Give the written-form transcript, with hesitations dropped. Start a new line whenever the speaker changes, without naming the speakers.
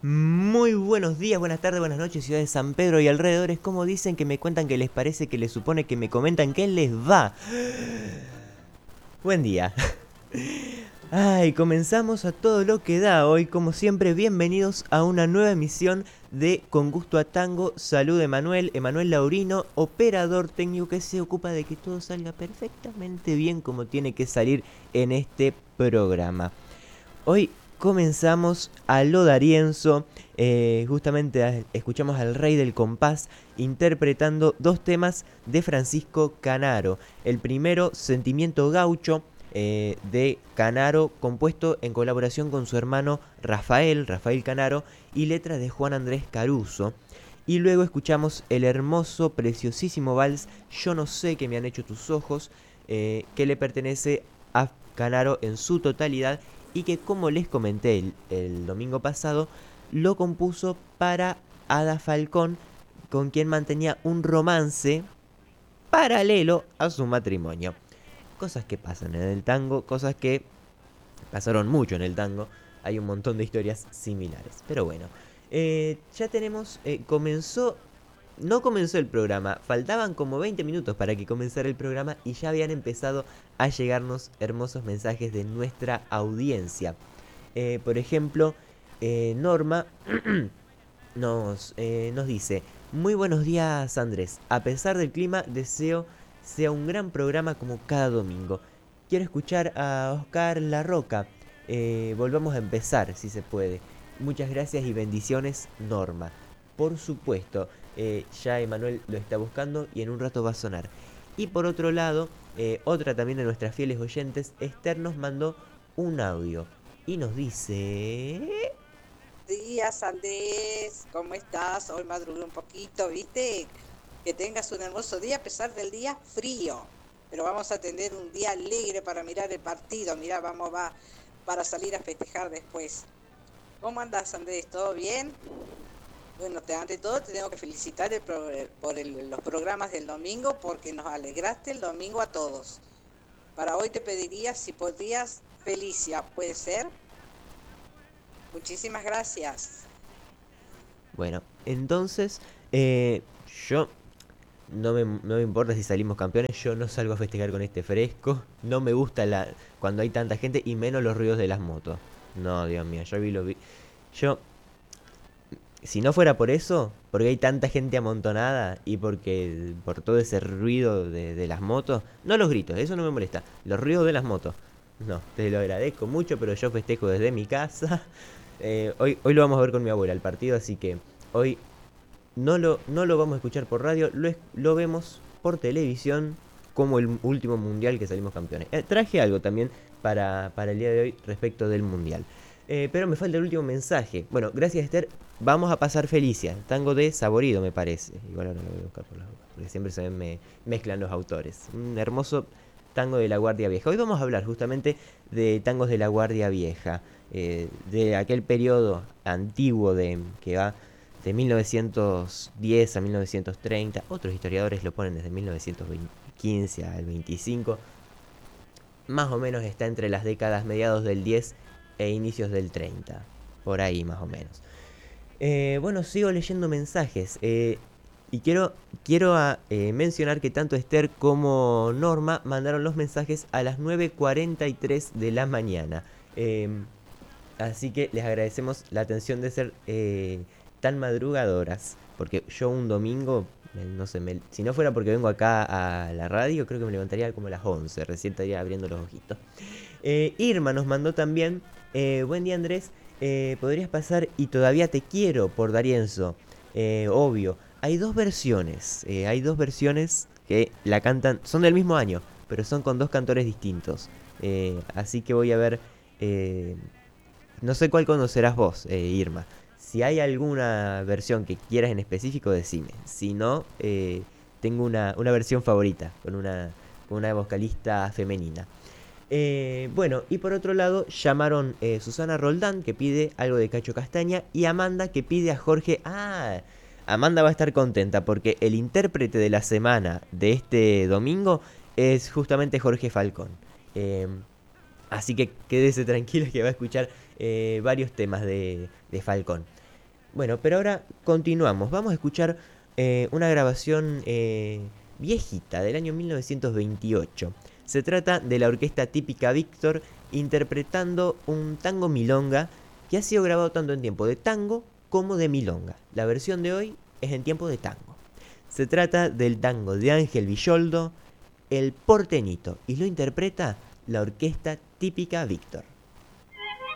Muy buenos días, buenas tardes, buenas noches, ciudad de San Pedro y alrededores. ¿Cómo dicen que me cuentan que les parece, que les supone, que me comentan que les va? Buen día. Ay, comenzamos a todo lo que da hoy. Como siempre, bienvenidos a una nueva emisión de Con Gusto a Tango. Salud Emanuel Laurino, operador técnico que se ocupa de que todo salga perfectamente bien como tiene que salir en este programa. Hoy comenzamos a lo Darienzo, justamente escuchamos al Rey del Compás interpretando dos temas de Francisco Canaro. El primero, Sentimiento Gaucho, de Canaro, compuesto en colaboración con su hermano Rafael Canaro, y letras de Juan Andrés Caruso. Y luego escuchamos el hermoso, preciosísimo vals Yo no sé qué me han hecho tus ojos, que le pertenece a Canaro en su totalidad y que, como les comenté el domingo pasado, lo compuso para Ada Falcón, con quien mantenía un romance paralelo a su matrimonio. Cosas que pasan en el tango, cosas que pasaron mucho en el tango. Hay un montón de historias similares. Pero bueno, ya tenemos, no comenzó el programa, faltaban como 20 minutos para que comenzara el programa y ya habían empezado a llegarnos hermosos mensajes de nuestra audiencia. Por ejemplo, Norma nos dice: muy buenos días, Andrés. A pesar del clima, deseo sea un gran programa como cada domingo. Quiero escuchar a Oscar La Roca. Volvamos a empezar, si se puede. Muchas gracias y bendiciones, Norma. Por supuesto, ya Emanuel lo está buscando y en un rato va a sonar. Y por otro lado, otra también de nuestras fieles oyentes, Esther, nos mandó un audio y nos dice...
Días, Andrés, ¿cómo estás? Hoy madrugué un poquito, ¿viste? Que tengas un hermoso día a pesar del día frío. Pero vamos a tener un día alegre para mirar el partido. Mirá, va para salir a festejar después. ¿Cómo andás, Andrés? ¿Todo bien? Bueno, ante todo te tengo que felicitar los programas del domingo porque nos alegraste el domingo a todos. Para hoy te pediría si podrías Felicia, ¿puede ser? Muchísimas gracias.
Bueno, entonces, yo no me importa si salimos campeones, yo no salgo a festejar con este fresco, no me gusta cuando hay tanta gente y menos los ruidos de las motos. No, Dios mío, yo, si no fuera por eso, porque hay tanta gente amontonada y por todo ese ruido de las motos, no los gritos, eso no me molesta, los ruidos de las motos. No, te lo agradezco mucho, pero yo festejo desde mi casa. Hoy lo vamos a ver con mi abuela el partido, así que hoy no lo vamos a escuchar por radio, lo vemos por televisión como el último mundial que salimos campeones. Traje algo también para el día de hoy respecto del mundial. Pero me falta el último mensaje. Bueno, gracias, Esther. Vamos a pasar Felicia, tango de Saborido, me parece. Igual ahora lo voy a buscar por las hojas, porque siempre me mezclan los autores. Un hermoso tango de la Guardia Vieja. Hoy vamos a hablar justamente de tangos de la Guardia Vieja, de aquel periodo antiguo que va de 1910 a 1930. Otros historiadores lo ponen desde 1915 al 25. Más o menos está entre las décadas mediados del 10 e inicios del 30. Por ahí más o menos. Bueno, sigo leyendo mensajes. Y quiero mencionar que tanto Esther como Norma mandaron los mensajes a las 9:43 de la mañana. Así que les agradecemos la atención de ser tan madrugadoras. Porque yo un domingo, no sé, si no fuera porque vengo acá a la radio, creo que me levantaría como a las 11. Recién estaría abriendo los ojitos. Irma nos mandó también: buen día, Andrés. ¿Podrías pasar Y todavía te quiero por Darienzo? Obvio. Hay dos versiones que la cantan, son del mismo año, pero son con dos cantores distintos. Así que voy a ver, no sé cuál conocerás vos, Irma. Si hay alguna versión que quieras en específico, decime. Si no, tengo una versión favorita, con una vocalista femenina. Bueno, y por otro lado, llamaron Susana Roldán, que pide algo de Cacho Castaña, y Amanda, que pide a Jorge. Amanda va a estar contenta porque el intérprete de la semana de este domingo es justamente Jorge Falcón. Eh, Así que quédese tranquilo que va a escuchar varios temas de Falcón. Bueno, pero ahora continuamos. Vamos a escuchar una grabación viejita del año 1928. Se trata de la orquesta típica Víctor interpretando un tango milonga que ha sido grabado tanto en tiempo de tango como de milonga. La versión de hoy es en tiempo de tango. Se trata del tango de Ángel Villoldo, El Porteñito, y lo interpreta la orquesta típica Víctor.